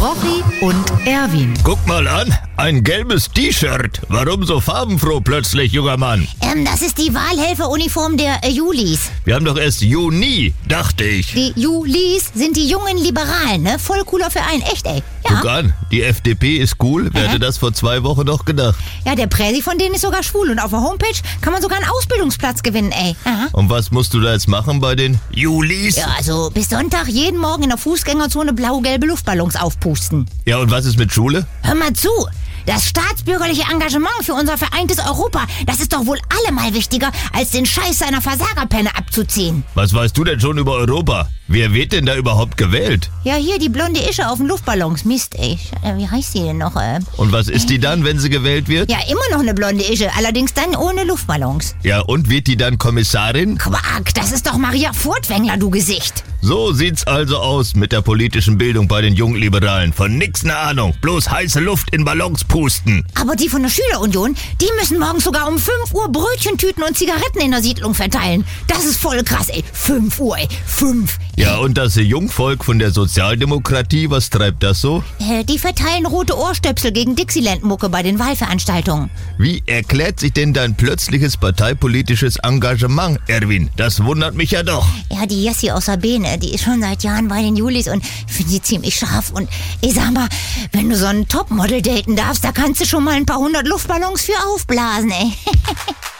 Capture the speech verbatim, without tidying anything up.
Rochi und Erwin. Guck mal an, ein gelbes T-Shirt. Warum so farbenfroh plötzlich, junger Mann? Ähm, das ist die Wahlhelferuniform der äh, Julis. Wir haben doch erst Juni, dachte ich. Die Julis sind die jungen Liberalen, ne? Voll cooler Verein, echt, ey. Ja. Guck an, die F D P ist cool. Wer hätte das vor zwei Wochen noch gedacht? Ja, der Präsi von denen ist sogar schwul und auf der Homepage kann man sogar einen Ausbildungsplatz gewinnen, ey. Aha. Und was musst du da jetzt machen bei den Julis? Ja, also bis Sonntag jeden Morgen in der Fußgängerzone blau-gelbe Luftballons aufpusten. Ja, und was ist mit Schule? Hör mal zu. Das staatsbürgerliche Engagement für unser vereintes Europa, das ist doch wohl allemal wichtiger, als den Scheiß seiner Versagerpenne abzuziehen. Was weißt du denn schon über Europa? Wer wird denn da überhaupt gewählt? Ja, hier, die blonde Ische auf den Luftballons. Mist, ey. Äh, Wie heißt die denn noch? Äh? Und was ist die dann, wenn sie gewählt wird? Ja, immer noch eine blonde Ische, allerdings dann ohne Luftballons. Ja, und wird die dann Kommissarin? Quark, das ist doch Maria Furtwängler, du Gesicht. So sieht's also aus mit der politischen Bildung bei den Jungliberalen. Von nix ne Ahnung, bloß heiße Luft in Ballons pusten. Aber die von der Schülerunion, die müssen morgens sogar um fünf Uhr Brötchentüten und Zigaretten in der Siedlung verteilen. Das ist voll krass, ey. fünf Uhr, ey. fünf. Ja, und das Jungvolk von der Sozialdemokratie, was treibt das so? Äh, die verteilen rote Ohrstöpsel gegen Dixieland-Mucke bei den Wahlveranstaltungen. Wie erklärt sich denn dein plötzliches parteipolitisches Engagement, Erwin? Das wundert mich ja doch. Ja, die Jessie aus der Beene, die ist schon seit Jahren bei den Julis und ich finde sie ziemlich scharf. Und ich sag mal, wenn du so einen Topmodel daten darfst, da kannst du schon mal ein paar hundert Luftballons für aufblasen, ey.